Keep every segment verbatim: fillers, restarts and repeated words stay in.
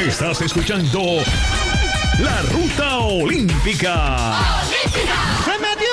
Estás escuchando La Ruta Olímpica. ¡Olímpica! ¡Se metió!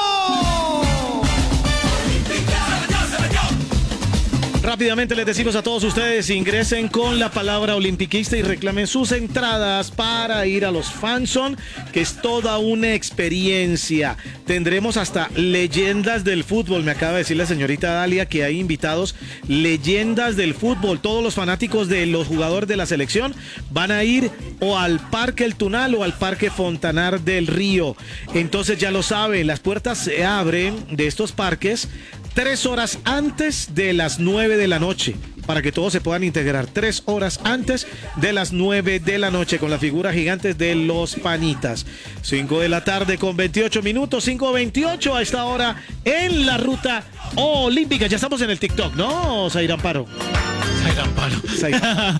Rápidamente les decimos a todos ustedes, ingresen con la palabra olimpiquista y reclamen sus entradas para ir a los Fanzone, que es toda una experiencia. Tendremos hasta leyendas del fútbol. Me acaba de decir la señorita Dalia que hay invitados leyendas del fútbol. Todos los fanáticos de los jugadores de la selección van a ir o al Parque El Tunal o al Parque Fontanar del Río. Entonces ya lo saben, las puertas se abren de estos parques tres horas antes de las nueve de la noche, para que todos se puedan integrar. Tres horas antes de las nueve de la noche, con las figuras gigantes de los panitas. Cinco de la tarde con veintiocho minutos, cinco veintiocho a esta hora en la Ruta Olímpica. Ya estamos en el TikTok, ¿no, Zair Amparo? Zair Amparo. Zair.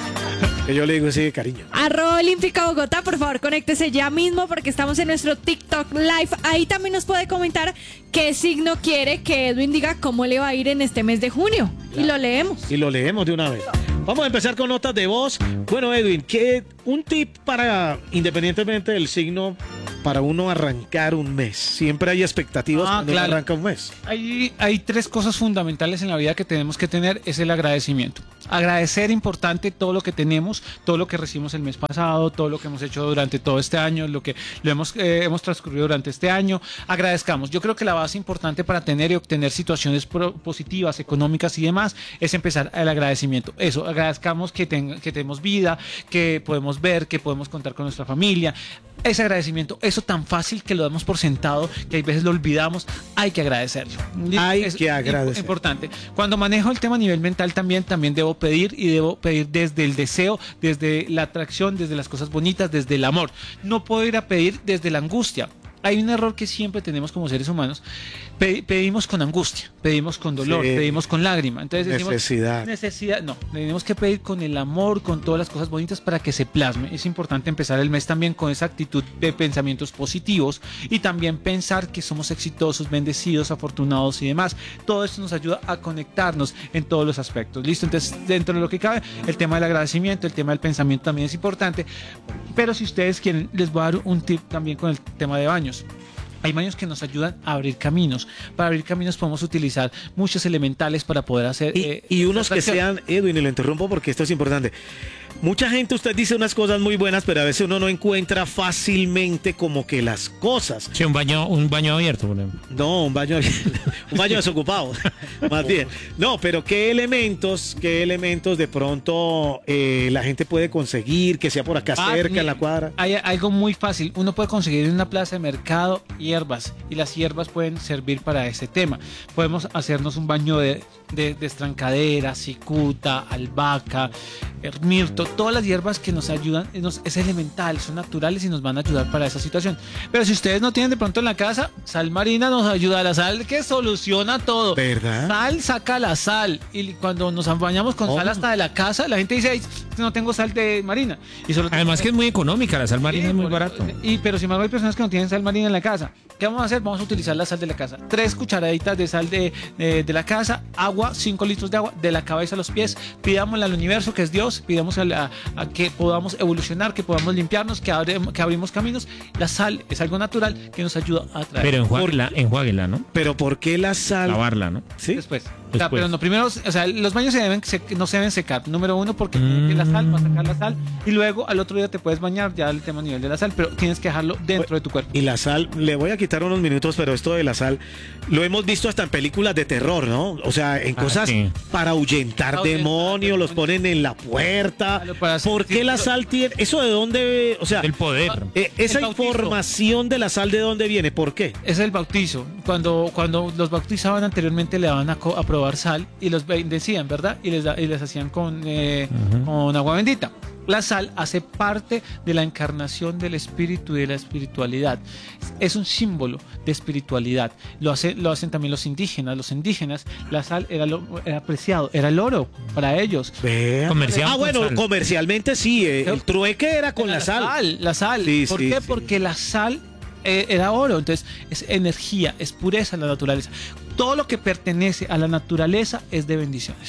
Que yo le digo así de cariño. Arroba Olímpica Bogotá, por favor, conéctese ya mismo porque estamos en nuestro TikTok Live. Ahí también nos puede comentar qué signo quiere que Edwin diga cómo le va a ir en este mes de junio. Claro. Y lo leemos. Y lo leemos de una vez. Vamos a empezar con notas de voz. Bueno, Edwin, ¿qué, un tip para, independientemente del signo, para uno arrancar un mes? Siempre hay expectativas ah, cuando claro. uno arranca un mes. Hay, hay tres cosas fundamentales en la vida que tenemos que tener, es el agradecimiento. Agradecer, importante, todo lo que tenemos, todo lo que recibimos el mes pasado, todo lo que hemos hecho durante todo este año, lo que lo hemos, eh, hemos transcurrido durante este año. Agradezcamos. Yo creo que la base importante para tener y obtener situaciones pro, positivas, económicas y demás, es empezar el agradecimiento. Eso, agradezcamos que, ten, que tenemos vida, que podemos ver, que podemos contar con nuestra familia. Ese agradecimiento, eso tan fácil que lo damos por sentado, que hay veces lo olvidamos, hay que agradecerlo. Hay es que agradecer. Importante. Cuando manejo el tema a nivel mental también, también debo pedir y debo pedir desde el deseo, desde la atracción, desde las cosas bonitas, desde el amor. No puedo ir a pedir desde la angustia. Hay un error que siempre tenemos como seres humanos. Pedimos con angustia, pedimos con dolor, sí. pedimos con lágrima. Entonces decimos, necesidad. Necesidad. No, tenemos que pedir con el amor, con todas las cosas bonitas para que se plasme. Es importante empezar el mes también con esa actitud de pensamientos positivos y también pensar que somos exitosos, bendecidos, afortunados y demás. Todo esto nos ayuda a conectarnos en todos los aspectos. ¿Listo? Entonces, dentro de lo que cabe, el tema del agradecimiento, el tema del pensamiento también es importante. Pero si ustedes quieren, les voy a dar un tip también con el tema de baños. Hay baños que nos ayudan a abrir caminos. Para abrir caminos podemos utilizar muchos elementales para poder hacer... Y, eh, y unos que sean, Edwin, y lo interrumpo porque esto es importante. Mucha gente, usted dice unas cosas muy buenas, pero a veces uno no encuentra fácilmente como que las cosas. Sí, un baño, un baño abierto, por ejemplo. No, un baño un baño desocupado, más bien. No, pero qué elementos, qué elementos de pronto eh, la gente puede conseguir, que sea por acá ah, cerca, en la cuadra. Hay algo muy fácil. Uno puede conseguir en una plaza de mercado hierbas, y las hierbas pueden servir para ese tema. Podemos hacernos un baño de, de, de estrancadera, cicuta, albahaca, mirto, todas las hierbas que nos ayudan, nos, es elemental, son naturales y nos van a ayudar para esa situación. Pero si ustedes no tienen de pronto en la casa, sal marina nos ayuda, la sal que soluciona todo. ¿Verdad? Sal saca la sal, y cuando nos bañamos con oh. sal hasta de la casa, la gente dice, ay, no tengo sal de marina. Y solo Además que es muy económica, la sal marina sí, es muy por, barato. Y, pero sin embargo hay personas que no tienen sal marina en la casa. ¿Qué vamos a hacer? Vamos a utilizar la sal de la casa. Tres cucharaditas de sal de, de, de la casa, agua, cinco litros de agua, de la cabeza a los pies. Pidámosle al universo, que es Dios, pidamos a, la, a que podamos evolucionar, que podamos limpiarnos, que, abre, que abrimos caminos. La sal es algo natural que nos ayuda a traer. Pero enjuáguela, enjuáguela, ¿no? Pero ¿por qué la sal? Lavarla, ¿no? Sí. Después. O sea, pero no, primero, o sea, los baños se deben, se, no se deben secar. Número uno, porque mm. la sal, va a sacar la sal. Y luego al otro día te puedes bañar, ya el tema a nivel de la sal, pero tienes que dejarlo dentro de tu cuerpo. Y la sal, le voy a quitar unos minutos, pero esto de la sal, lo hemos visto hasta en películas de terror, ¿no? O sea, en ah, cosas sí. para ahuyentar para demonios, ahuyentar, los ponen en la puerta. ¿Por qué la sal tiene? ¿Eso de dónde? O sea, el poder. Eh, esa el información de la sal, ¿de dónde viene? ¿Por qué? Es el bautizo. Cuando, cuando los bautizaban anteriormente, le daban a, a probar sal y los bendecían, ¿verdad? Y les, da, y les hacían con, eh, uh-huh. con agua bendita. La sal hace parte de la encarnación del espíritu y de la espiritualidad. Es un símbolo de espiritualidad. Lo, hace, lo hacen también los indígenas. Los indígenas, la sal era, lo, era apreciado, era el oro para ellos. Comercial, ah, bueno, sal. Comercialmente sí. Eh, el trueque era con la, la sal. sal. La sal. Sí, ¿Por sí, qué? Sí. Porque la sal eh, era oro. Entonces, es energía, es pureza en la naturaleza. Todo lo que pertenece a la naturaleza es de bendiciones.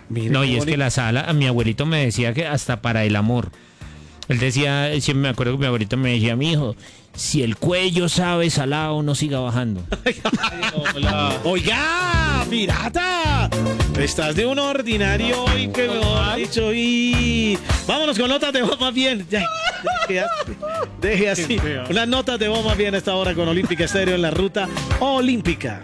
Mire No, qué y es que bonito. la sala, a mi abuelito me decía que hasta para el amor. Él decía, siempre me acuerdo que mi abuelito me decía, mi hijo, si el cuello sabe salado, no siga bajando. Oiga, pirata, estás de un ordinario hoy que me has dicho y vámonos con notas de voz más bien. Ya, deje así, deje así. Unas notas de voz más bien a esta hora con Olímpica Estéreo en la ruta olímpica.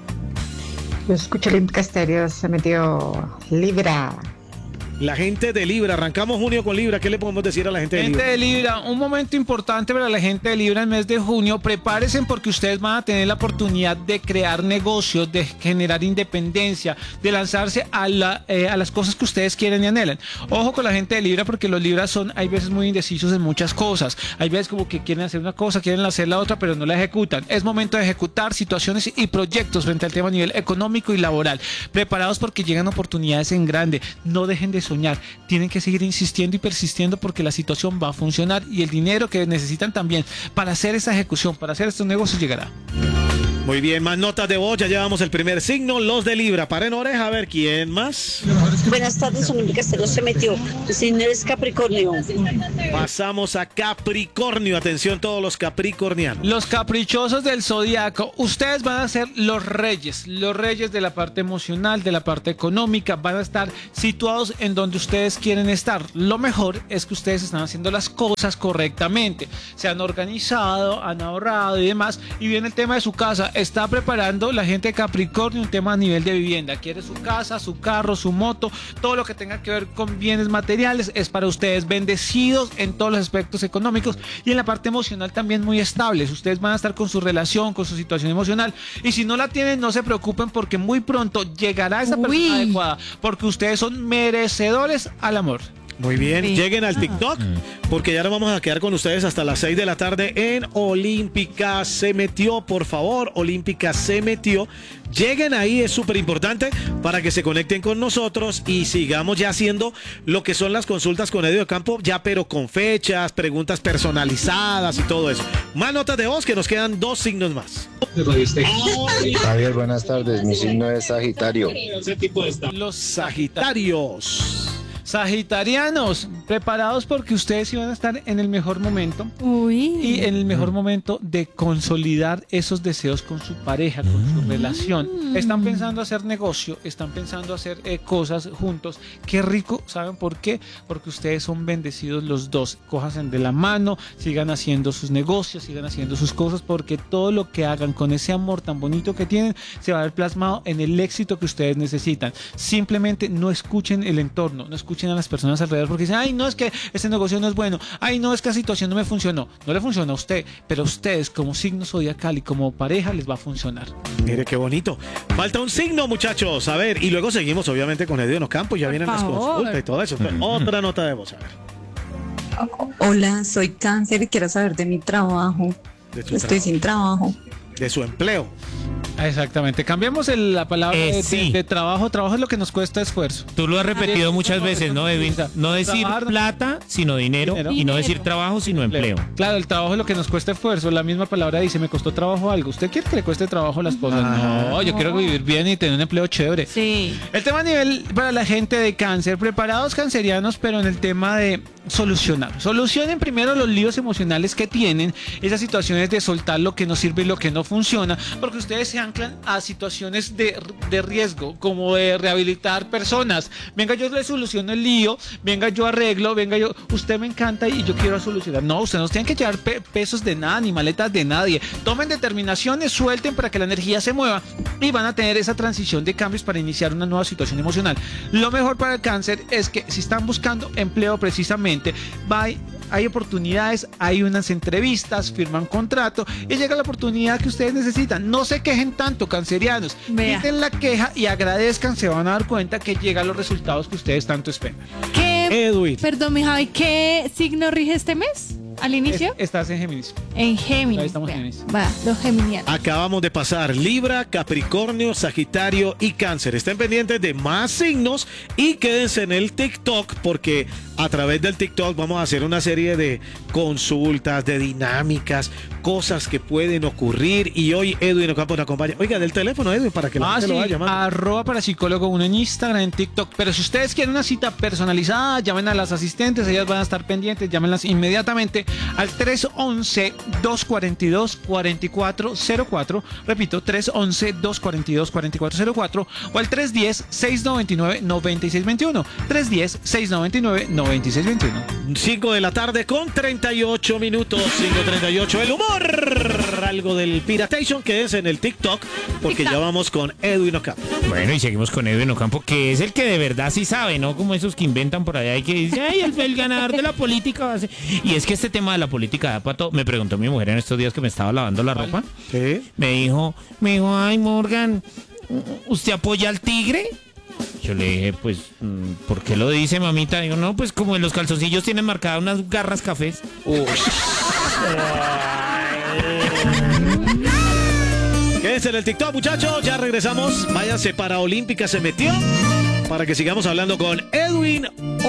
Yo escucho Olímpica Estéreo, se metió Libra. La gente de Libra, arrancamos junio con Libra. ¿Qué le podemos decir a la gente de Gente Libra? de Libra, un momento importante para la gente de Libra en el mes de junio. Prepárense porque ustedes van a tener la oportunidad de crear negocios, de generar independencia, de lanzarse a, la, eh, a las cosas que ustedes quieren y anhelan. Ojo con la gente de Libra porque los Libras son, hay veces muy indecisos en muchas cosas. Hay veces como que quieren hacer una cosa, quieren hacer la otra, pero no la ejecutan. Es momento de ejecutar situaciones y proyectos frente al tema a nivel económico y laboral. Preparados porque llegan oportunidades en grande. No dejen de soñar, tienen que seguir insistiendo y persistiendo porque la situación va a funcionar y el dinero que necesitan también para hacer esa ejecución, para hacer estos negocios llegará. Muy bien, más notas de voz. Ya llevamos el primer signo, los de Libra. Paren oreja, a ver quién más. Buenas tardes, Olímpica Estéreo se metió. El signo es Capricornio. Pasamos a Capricornio. Atención, todos los capricornianos. Los caprichosos del zodiaco, ustedes van a ser los reyes, los reyes de la parte emocional, de la parte económica, van a estar situados en donde ustedes quieren estar. Lo mejor es que ustedes están haciendo las cosas correctamente, se han organizado, han ahorrado y demás. Y viene el tema de su casa. Está preparando la gente de Capricornio un tema a nivel de vivienda. Quiere su casa, su carro, su moto, todo lo que tenga que ver con bienes materiales es para ustedes. Bendecidos en todos los aspectos económicos y en la parte emocional también muy estables. Ustedes van a estar con su relación, con su situación emocional. Y si no la tienen, no se preocupen porque muy pronto llegará esa persona Uy. adecuada porque ustedes son merecedores al amor. Muy bien, Sí. lleguen al TikTok porque ya nos vamos a quedar con ustedes hasta las seis de la tarde en Olímpica Se Metió. Por favor, Olímpica Se Metió. Lleguen ahí, es súper importante para que se conecten con nosotros y sigamos ya haciendo lo que son las consultas con Edio de Campo, ya pero con fechas, preguntas personalizadas y todo eso. Más notas de voz que nos quedan dos signos más. Javier, buenas tardes. Mi signo es Sagitario. Los Sagitarios. Sagitarianos, preparados porque ustedes iban a estar en el mejor momento. Uy. Y en el mejor momento de consolidar esos deseos con su pareja, con su relación. Están pensando hacer negocio, están pensando hacer eh, cosas juntos. Qué rico, ¿saben por qué? Porque ustedes son bendecidos los dos. Cójanse de la mano, sigan haciendo sus negocios, sigan haciendo sus cosas, porque todo lo que hagan con ese amor tan bonito que tienen se va a ver plasmado en el éxito que ustedes necesitan. Simplemente no escuchen el entorno, no escuchen a las personas alrededor porque dicen, ay, no, es que este negocio no es bueno, ay, no, es que la situación no me funcionó. No le funciona a usted, pero a ustedes como signo zodiacal y como pareja les va a funcionar. Mire qué bonito. Falta un signo, muchachos. A ver, y luego seguimos obviamente con Edio en los campos. Ya Por vienen las favor. consultas y todo eso. Otra nota de voz, a ver. Hola, soy Cáncer y quiero saber de mi trabajo. De su, Estoy trabajo, sin trabajo. de su empleo. Exactamente. Cambiamos el- la palabra Eh, de, de- sí. de trabajo. Trabajo es lo que nos cuesta esfuerzo. Tú lo has repetido muchas veces, ¿no, Edwin? No decir Trabajar- plata, sino dinero, Dinero. y no decir trabajo, sino empleo. Claro, el trabajo es lo que nos cuesta esfuerzo. La misma palabra dice, me costó trabajo algo. ¿Usted quiere que le cueste trabajo las cosas? No, yo quiero vivir bien y tener un empleo chévere. Sí. El tema a nivel para la gente de cáncer, preparados cancerianos, pero en el tema de solucionar. Solucionen primero los líos emocionales que tienen, esas situaciones de soltar lo que no sirve y lo que no funciona, porque ustedes se anclan a situaciones de, de riesgo, como de rehabilitar personas. Venga, yo le soluciono el lío, venga, yo arreglo, venga, yo, usted me encanta y yo quiero solucionar. No, ustedes no tienen que llevar pe- pesos de nada, ni maletas de nadie. Tomen determinaciones, suelten para que la energía se mueva y van a tener esa transición de cambios para iniciar una nueva situación emocional. Lo mejor para el cáncer es que si están buscando empleo precisamente, va, hay oportunidades, hay unas entrevistas, firman contrato y llega la oportunidad que ustedes necesitan. No se quejen tanto, cancerianos. Vea. Quiten la queja y agradezcan, se van a dar cuenta que llegan los resultados que ustedes tanto esperan. ¿Qué? Edwin. Perdón, mi Javi, ¿qué signo rige este mes? al inicio? Es- estás en Géminis. En Géminis. Ahí estamos en Vea, Géminis. Va, los geminianos. Acabamos de pasar Libra, Capricornio, Sagitario y Cáncer. Estén pendientes de más signos y quédense en el TikTok porque a través del TikTok vamos a hacer una serie de consultas, de dinámicas, cosas que pueden ocurrir. Y hoy Edwin Ocampo nos acompaña. Oiga, del teléfono, Edwin, para que la Ah, gente sí, lo vaya llamando. arroba para psicólogo uno en Instagram, en TikTok. Pero si ustedes quieren una cita personalizada, llamen a las asistentes, ellas van a estar pendientes, llámenlas inmediatamente al tres once, dos cuarenta y dos, cuarenta y cuatro cero cuatro. Repito, tres once, dos cuarenta y dos, cuarenta y cuatro cero cuatro o al tres diez, seis noventa y nueve, noventa y seis veintiuno. tres diez, seis noventa y nueve, noventa y seis veintiuno. cinco de la tarde con treinta y ocho minutos. cinco treinta y ocho. El humor. Algo del Piratation. Quédense en el TikTok porque ya vamos con Edwin Ocampo. Bueno, y seguimos con Edwin Ocampo, que es el que de verdad sí sabe, ¿no? Como esos que inventan por allá y que dicen, ay, el, el ganador de la política va a ser. Y es que este tema de la política da para todo. Me preguntó mi mujer en estos días que me estaba lavando la ropa. ¿Sí? Me dijo, me dijo, ay, Morgan, ¿usted apoya al tigre? Yo le dije, pues, ¿por qué lo dice, mamita? Digo, no, pues como en los calzoncillos tienen marcadas unas garras cafés. Quédense en el TikTok, muchachos. Ya regresamos. Váyanse para Olímpica se metió para que sigamos hablando con Edwin